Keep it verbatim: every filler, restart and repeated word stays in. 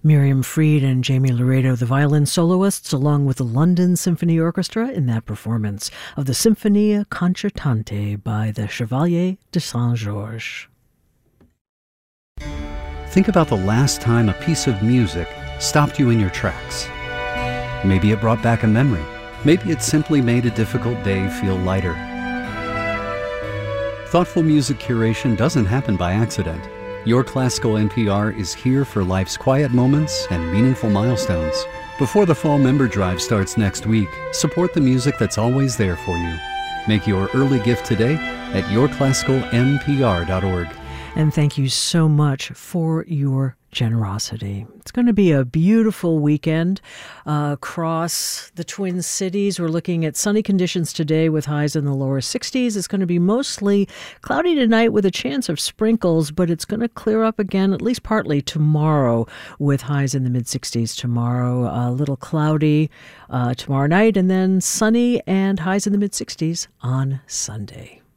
Miriam Fried and Jamie Laredo, the violin soloists, along with the London Symphony Orchestra in that performance of the Symphonia Concertante by the Chevalier de Saint-Georges. Think about the last time a piece of music stopped you in your tracks. Maybe it brought back a memory. Maybe it simply made a difficult day feel lighter. Thoughtful music curation doesn't happen by accident. Your Classical N P R is here for life's quiet moments and meaningful milestones. Before the fall member drive starts next week, support the music that's always there for you. Make your early gift today at your classical n p r dot org. And thank you so much for your generosity. It's going to be a beautiful weekend uh, across the Twin Cities. We're looking at sunny conditions today with highs in the lower sixties. It's going to be mostly cloudy tonight with a chance of sprinkles, but it's going to clear up again, at least partly, tomorrow with highs in the mid-sixties tomorrow. A little cloudy uh, tomorrow night, and then sunny and highs in the mid-sixties on Sunday.